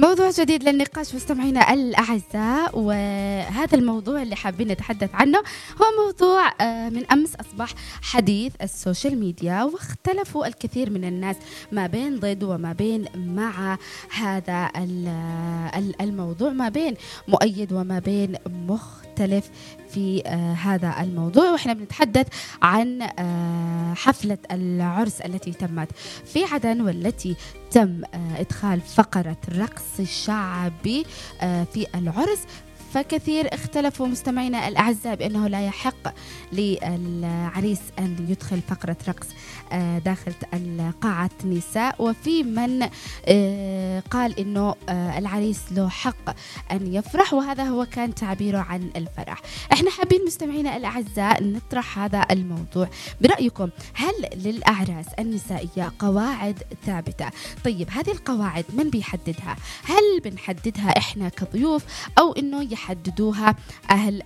موضوع جديد للنقاش مستمعينا الأعزاء، وهذا الموضوع اللي حابين نتحدث عنه هو موضوع من أمس أصبح حديث السوشيال ميديا، واختلفوا الكثير من الناس ما بين ضد وما بين مع هذا الموضوع، ما بين مؤيد وما بين مختلف في هذا الموضوع. وإحنا بنتحدث عن حفلة العرس التي تمت في عدن، والتي تم إدخال فقرة رقص الشعبي في العرس. فكثير اختلفوا مستمعينا الأعزاء بأنه لا يحق للعريس أن يدخل فقرة رقص داخل قاعة نساء، وفي من قال أنه العريس له حق أن يفرح، وهذا هو كان تعبيره عن الفرح. احنا حابين مستمعينا الأعزاء نطرح هذا الموضوع برأيكم، هل للأعراس النسائية قواعد ثابتة؟ طيب هذه القواعد من بيحددها؟ هل بنحددها احنا كضيوف أو أنه يحددوها أهل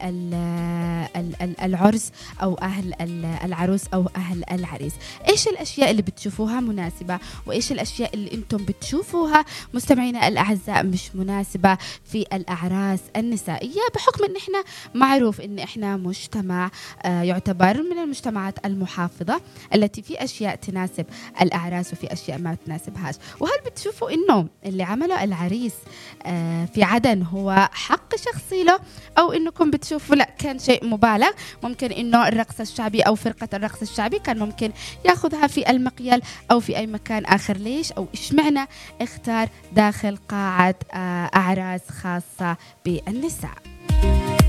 العرس أو أهل العروس أو أهل العريس؟ إيش الأشياء اللي بتشوفوها مناسبة، وإيش الأشياء اللي أنتم بتشوفوها مستمعينا الأعزاء مش مناسبة في الأعراس النسائية، بحكم أن إحنا معروف أن إحنا مجتمع يعتبر من المجتمعات المحافظة التي في أشياء تناسب الأعراس وفي أشياء ما تناسبهاش. وهل بتشوفوا أنه اللي عمله العريس في عدن هو حق شخصي له، أو أنكم بتشوفوا لا كان شيء مبالغ، ممكن أنه الرقص الشعبي أو فرقة الرقص الشعبي كان ممكن ياخذها في المقيل أو في أي مكان آخر؟ ليش أو إيش معنى اختار داخل قاعة أعراس خاصة بالنساء؟